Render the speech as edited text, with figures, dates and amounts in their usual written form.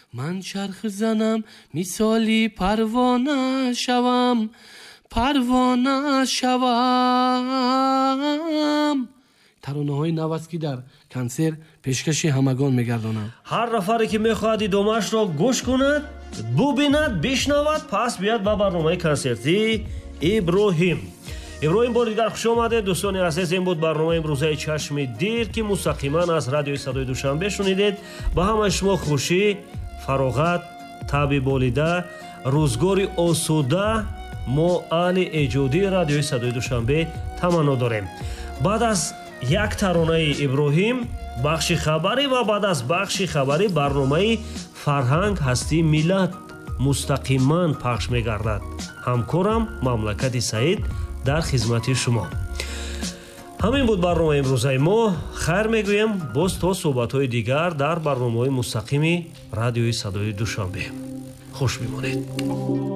ман чарх занам мисоли парвона шавам, парвона шавам. таронаҳои нав аст ки дар консерт пешкаши ҳамагон мегардонам. ҳар нафаре ки мехоҳад идомаашро гӯш кунад, бубинад, бишнавад, пас биёд ба барномаи консерти Иброҳим. Иброҳим бори дигар хуш омадед. дӯстони азиз, ин буд барномаи имрӯзаи чашми дир ки мустақиман аз радиои Садои Душанбе шунидед. ба ҳамаи шумо хушӣ, фароғат, таби болида, рӯзгори осуда мо аҳли эҷодии радиои Садои Душанбе таманно дорем. баъд аз як таронаи Иброҳим, бахши хабарӣ ва баъд аз бахши хабарӣ барномаи фарҳанг ҳастии миллат мустақиман пахш мегардад. ҳамкорам Мамлакати Саид дар хизмати шумо. ҳамин буд барномаи имрӯзаи мо. хайр мегӯем боз то суҳбатҳои дигар дар барномаҳои мустақими радиои Садои Душанбе. хуш бимонед.